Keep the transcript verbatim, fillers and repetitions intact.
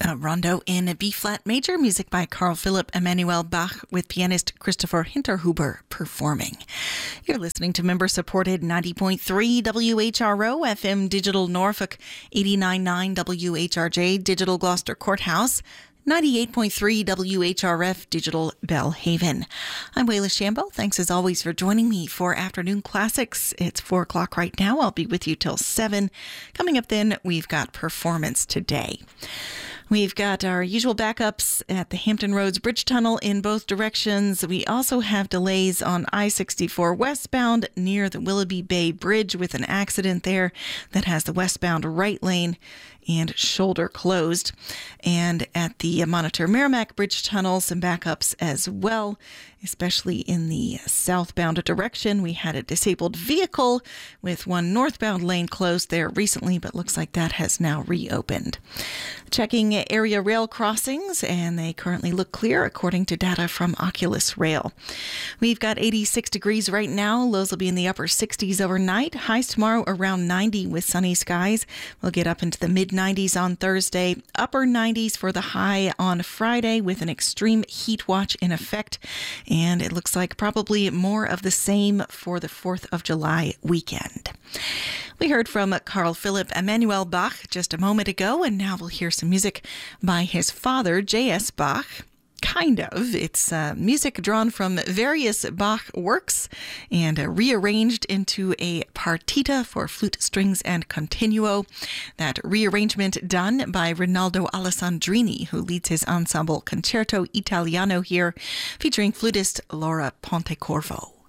A rondo in B-flat major, music by Carl Philipp Emanuel Bach with pianist Christopher Hinterhuber performing. You're listening to member-supported ninety point three W H R O F M Digital Norfolk, eighty-nine point nine W H R J Digital Gloucester Courthouse, ninety-eight point three W H R F Digital Bellhaven. I'm Wayla Shambo. Thanks as always for joining me for Afternoon Classics. It's four o'clock right now. I'll be with you till seven. Coming up then, we've got Performance Today. We've got our usual backups at the Hampton Roads Bridge Tunnel in both directions. We also have delays on I sixty-four westbound near the Willoughby Bay Bridge with an accident there that has the westbound right lane and shoulder closed. And at the Monitor Merrimack Bridge Tunnel, some backups as well, especially in the southbound direction. We had a disabled vehicle with one northbound lane closed there recently, but looks like that has now reopened. Checking area rail crossings, and they currently look clear according to data from Oculus Rail. We've got eighty-six degrees right now. Lows will be in the upper sixties overnight. Highs tomorrow around ninety with sunny skies. We'll get up into the mid nineties on Thursday. Upper nineties for the high on Friday with an extreme heat watch in effect. And it looks like probably more of the same for the fourth of July weekend. We heard from Carl Philipp Emanuel Bach just a moment ago, and now we'll hear some music by his father, J S Bach. Kind of. It's uh, music drawn from various Bach works and uh, rearranged into a partita for flute, strings, and continuo. That rearrangement done by Rinaldo Alessandrini, who leads his ensemble Concerto Italiano here, featuring flutist Laura Pontecorvo.